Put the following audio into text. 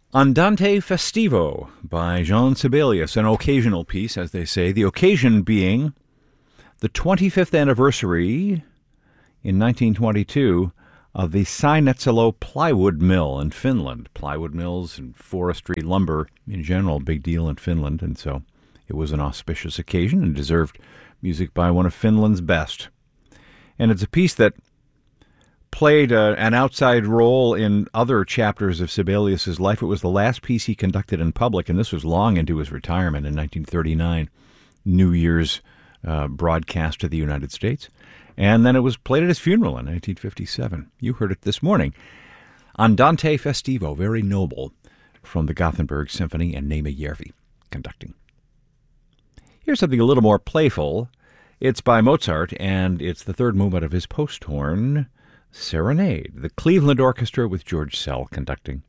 Andante Festivo by Jean Sibelius, an occasional piece, as they say. The occasion being the 25th anniversary in 1922 of the Seinäjoki plywood mill in Finland. Plywood mills and forestry lumber in general, big deal in Finland, and so it was an auspicious occasion and deserved music by one of Finland's best. And it's a piece that played an outside role in other chapters of Sibelius's life. It was the last piece he conducted in public, and this was long into his retirement in 1939, New Year's broadcast to the United States. And then it was played at his funeral in 1957. You heard it this morning. Andante Festivo, very noble, from the Gothenburg Symphony, and Neeme Järvi conducting. Here's something a little more playful. It's by Mozart, and it's the third movement of his post-horn Serenade, the Cleveland Orchestra with George Szell conducting.